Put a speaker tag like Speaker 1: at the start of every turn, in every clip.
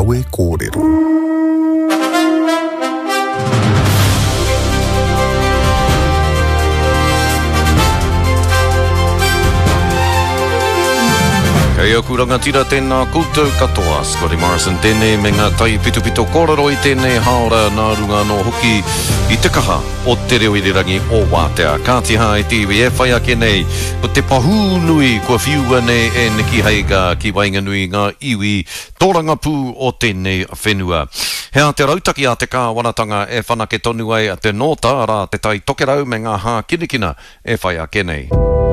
Speaker 1: Awe Kōrero.
Speaker 2: Kei aku rangatira tēnā koutou katoa, Scotty Morrison tēnei me ngā tai pito kōrero I tēnei haora nā runga no hoki I te kaha o te reo irirangi o Wātea. Kātiha e tiwi e whai ake nei, o te pahū nui kua whiua nei e Niki Heiga ki wainga nui ngā iwi tōranga pū o tēnei whenua. Hea te rautaki a te kāwanatanga e whanake tonu ai a te nota ara te tai tokerau me ngā hā kinikina e whai ake nei.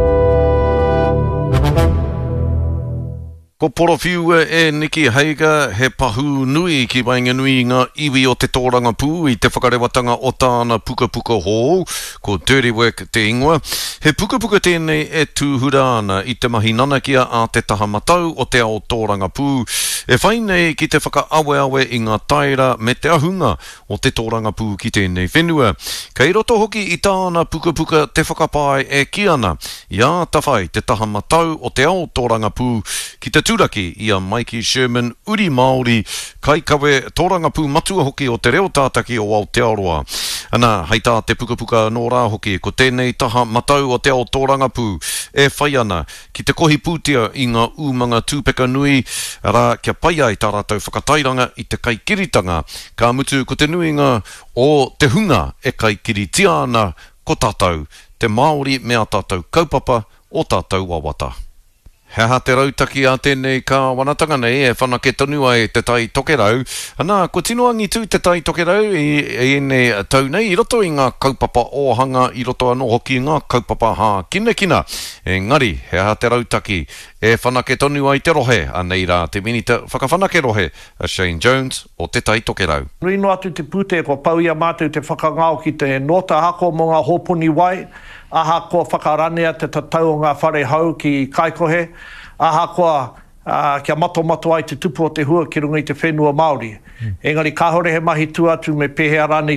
Speaker 2: Ko porowhiua e Niki Heiga he pahu nui ki wainga nui ngā iwi o te tōranga pū I te whakarewatanga o tāna puka hō, ko Dirty Work te ingoa. He puka tēnei e tūhura ana I te mahi nanakia a te taha matau o te ao tōranga pū. E whainei ki te whakaawe I ngā taira me te ahunga o te tōranga pū ki tēnei whenua. Kei roto hoki I tāna puka te whakapai e ki ana. Ia tawhai te taha matau o te ao tōranga pū ki te tūraki I a Mikey Sherman uri Māori kai kawe tōranga pū matua hoki o te reo tātaki o Aotearoa. Ana, hei tā te puka nō rā hoki, ko tēnei taha matau o te ao tōranga pū e whai ana ki te kohi pūtia I ngā umanga tūpeka nui ara kia pai ai tā rātou whakatairanga I te kaikiritanga ka mutu ko te nuinga o te hunga e kaikiritia ana ko tātou te Māori mea tātou kaupapa o tātou wawata. Hea te rautaki a tēnei kāwanatanga nei e whanake tonu ai te tai tokerau. Ana, ko tino angi tū te tai tokerau I nei tau nei I roto I ngā kaupapa ohanga I roto anō hoki ngā kaupapa hā kinekina. Engari, hea te rautaki e whanake tonu ai te rohe a nei rā te minita whakawhanake rohe a Shane Jones o te tai tokerau.
Speaker 3: Rino atu te pūte ko pau ia mātou te whakangao ki te nota hako mo ngā hōpuni wai. Aha ko whakaranea te tatau o ngā whare hau ki Kaikohe. Aha koa kia mato ai te tupu o te hua ki runga I te whenua Māori. Engari kāhore he mahi tu atu me pehea rānei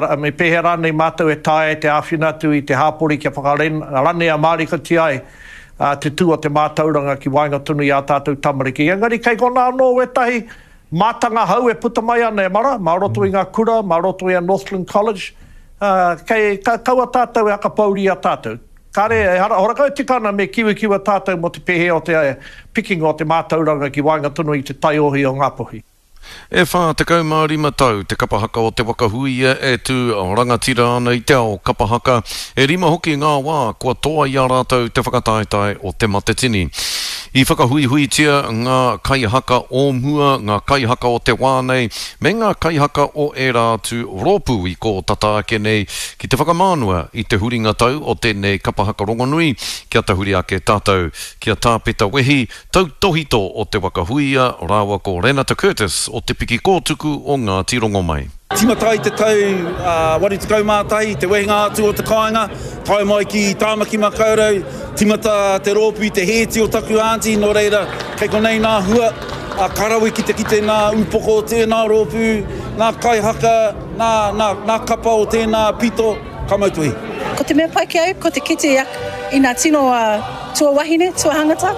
Speaker 3: mātou e tae te āwhina atu I te hāpori kia whakaranea Māori ti ai te tū o te mātauranga ki wainga tunu I a tātou tamariki. Engari kei kona anō wetahi mātanga hau e puta mai ana e mara, mā roto I ngā kura, mā roto I a Northland College. Kei kaua tātou e aka pauri a tātou. Kare, horakau tikana me kiwa tātou mo te pehe o te picking o te mātauranga ki wainga tunu I te taiohi o Ngāpuhi.
Speaker 2: E whā te kaumāori matau, te kapahaka o te wakahuia e tū rangatira ana I te ao kapahaka. E rima hoki ngā wā, kua toa I a rātou te whakataetai o te matetini. I whakahui tia ngā kaihaka o mua, ngā kaihaka o te wānei, me ngā kaihaka o e rātu rōpū I ko tata ake nei ki te whakamānua I te huringa tau o tēnei kapahaka rongonui, kia tahuri ake tātou, kia tāpeta wehi, tau tohito o te wakahuia, rāua ko Renata Curtis o te piki kōtuku o ngā tirongo mai.
Speaker 4: Timatai te tau, wari te kaumātai, te wehinga atu o te kāinga, tai mai ki Tāmaki Makaurau, timata te rōpū te hēti o taku ānti, no reira, kei konei nā hua, karawe ki te nā upoko o tēnā rōpū, nā kaihaka, nā kapa o tēnā pito, kamautuhi.
Speaker 5: Ko te mea pai ki au, ko te kite I nā tino tua wahine, tua hangata,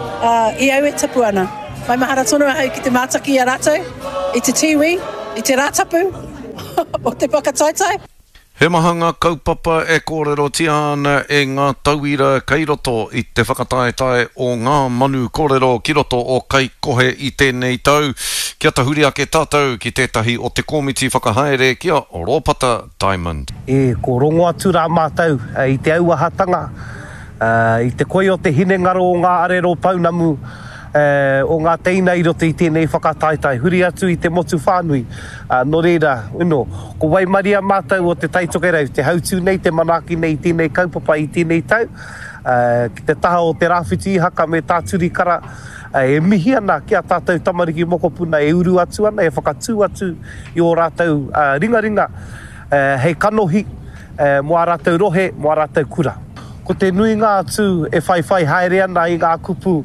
Speaker 5: I au e tapu ana. Mai mahara tonu au ki te mātaki a rātou, I te tiwi, I te rātapu, o te pakataitai.
Speaker 2: He mahanga kaupapa e kōrero tia ana e ngā tauira kei roto I te whakataetai o ngā manu kōrero ki roto o kai kohe I tēnei tau. Kia tahuri ake tātou ki tētahi o te komiti whakahaere kia Rōpata Diamond.
Speaker 6: E ko rongo atu rā mātou I te auahatanga, I te koe o te hine ngaro o ngā arero paunamu, o ngā teina I roto I tēnei whakataetai, huri atu I te motu whānui. No reira, ko waimaria mātou o te taitokerau, te hautū nei, te manaki nei, tēnei kaupapa I tēnei tau. Ki te taha o te rāwhiti haka me tāturi kara, e mihi ana ki a tātou tamariki mokopuna, e uru atu ana, e whakatū atu I o rātou ringa, hei kanohi, mo a rātou rohe, mo a rātou kura. Ko te nui ngā atu e whai haere ana I ngā kupu,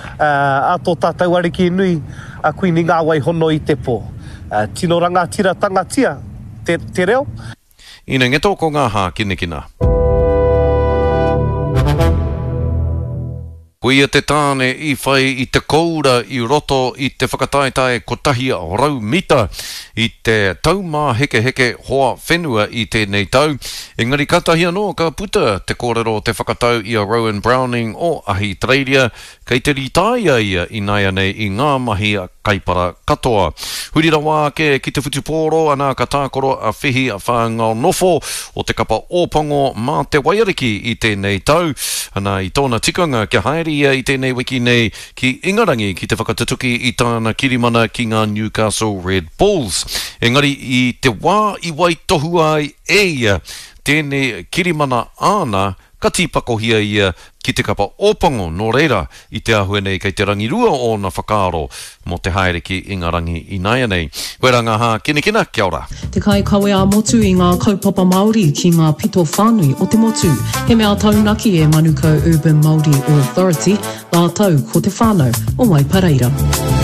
Speaker 6: a tō tātou ariki nui a kui ni ngā wai hono I te pō. Tino rangatira tangatia, te reo.
Speaker 2: Ina ngeto ko ngā hā kinekina. Ko ia te tāne I whai I te koura I roto I te whakataetae kotahi rau mita I te taumā heke heke hoa whenua I tēnei tau. Engari katahi anō ka puta te kōrero te whakatau I a Rowan Browning o Ahitereiria kei te ritaia ia I nai anei I ngā mahi a kaipara katoa. Hurira wā ke ki te whutupōro ana ka tākoro a whihi a whāngau nofo o te kapa ōpango mā te waiariki I tēnei tau. Ana I tōna tikanga kia haere ia I tēnei wiki nei ki Ingarangi ki te whakatatuki I tāna kirimana ki ngā Newcastle Red Bulls. Engari I te wā I wai tohu ai e ia tēnei kirimana āna ka tīpakohia ia ki te kapa ōpango nō reira I te ahue nei kei te rangirua o na whakaaro mo te haere ki Ingarangi I nai nei. Koe rā ngā hā kina, kia ora.
Speaker 1: Te kai kawe a motu I ngā kaupapa Māori ki ngā pito whānui o te motu. He mea taunaki e Manukau Urban Māori Authority, ngā tau ko te whānau o Waipareira.